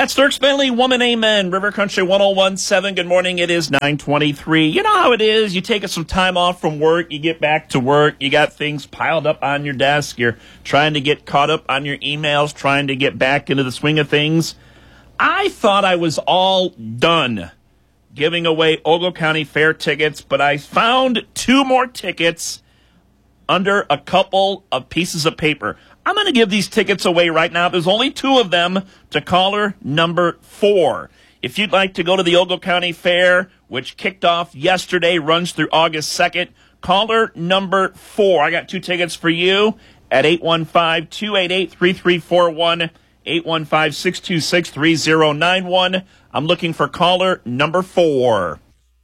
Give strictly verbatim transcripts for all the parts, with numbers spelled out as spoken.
That's Dirk Bentley, Woman Amen, River Country one oh one point seven. Good morning. It is nine twenty-three. You know how it is. You take some time off from work. You get back to work. You got things piled up on your desk. You're trying to get caught up on your emails, trying to get back into the swing of things. I thought I was all done giving away Ogle County Fair tickets, but I found two more tickets under a couple of pieces of paper. I'm going to give these tickets away right now. There's only two of them to caller number four. If you'd like to go to the Ogle County Fair, which kicked off yesterday, runs through August second, caller number four. I got two tickets for you at eight one five, two eight eight, three three four one, eight one five, six two six, three zero nine one. I'm looking for caller number four.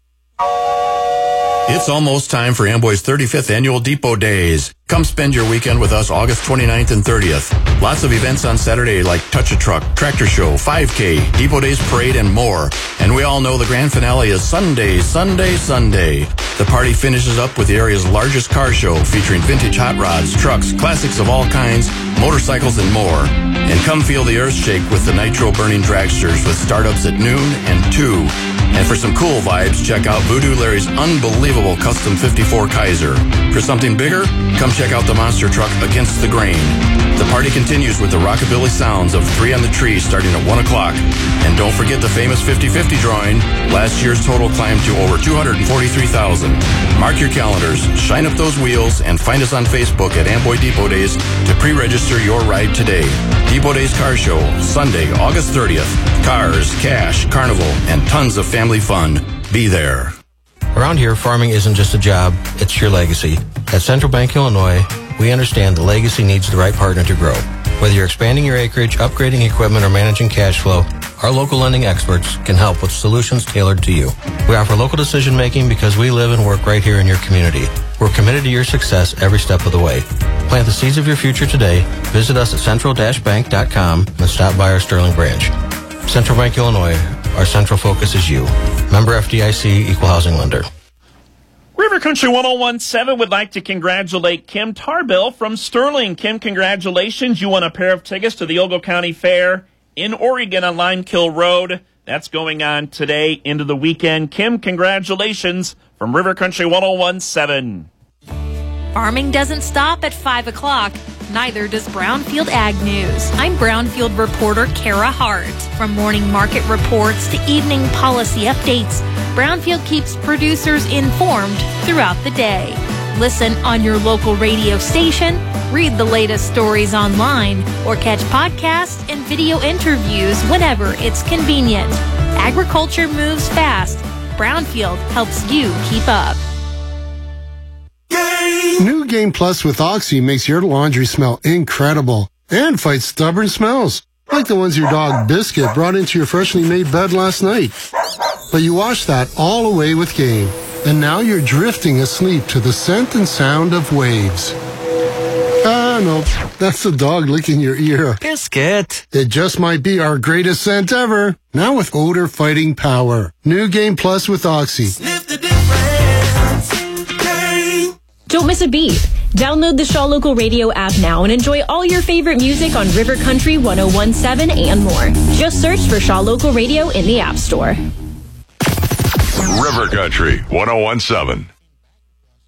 It's almost time for Amboy's thirty-fifth Annual Depot Days. Come spend your weekend with us August twenty-ninth and thirtieth. Lots of events on Saturday like Touch a Truck, Tractor Show, five K, Depot Days Parade, and more. And we all know the grand finale is Sunday, Sunday, Sunday. The party finishes up with the area's largest car show featuring vintage hot rods, trucks, classics of all kinds, motorcycles, and more. And come feel the earth shake with the nitro-burning dragsters with startups at noon and two. And for some cool vibes, check out Voodoo Larry's unbelievable custom fifty-four Kaiser. For something bigger, come check out the monster truck Against the Grain. The party continues with the rockabilly sounds of Three on the Tree starting at one o'clock. And don't forget the famous fifty-fifty drawing. Last year's total climbed to over two hundred forty-three thousand. Mark your calendars, shine up those wheels, and find us on Facebook at Amboy Depot Days to pre-register your ride today. Depot Days Car Show, Sunday, August thirtieth. Cars, cash, carnival, and tons of family fun. Be there. Around here, farming isn't just a job, it's your legacy. At Central Bank Illinois, we understand the legacy needs the right partner to grow. Whether you're expanding your acreage, upgrading equipment, or managing cash flow, our local lending experts can help with solutions tailored to you. We offer local decision making because we live and work right here in your community. We're committed to your success every step of the way. Plant the seeds of your future today. Visit us at central dash bank dot com and stop by our Sterling branch. Central Bank Illinois, our central focus is you. Member F D I C, Equal Housing Lender. River Country one oh one point seven would like to congratulate Kim Tarbill from Sterling. Kim, congratulations. You won a pair of tickets to the Ogle County Fair in Oregon on Limekill Road. That's going on today into the weekend. Kim, congratulations from River Country one oh one point seven. Farming doesn't stop at five o'clock. Neither does Brownfield Ag News. I'm Brownfield reporter Kara Hart. From morning market reports to evening policy updates, Brownfield keeps producers informed throughout the day. Listen on your local radio station, read the latest stories online, or catch podcasts and video interviews whenever it's convenient. Agriculture moves fast. Brownfield helps you keep up. New Game Plus with Oxy makes your laundry smell incredible and fights stubborn smells, like the ones your dog Biscuit brought into your freshly made bed last night. But you wash that all away with Game, and now you're drifting asleep to the scent and sound of waves. Ah, no, that's the dog licking your ear. Biscuit. It just might be our greatest scent ever, now with odor-fighting power. New Game Plus with Oxy. Sniff the difference. Game. Don't miss a beat. Download the Shaw Local Radio app now and enjoy all your favorite music on River Country one oh one point seven and more. Just search for Shaw Local Radio in the App Store. River Country one oh one point seven.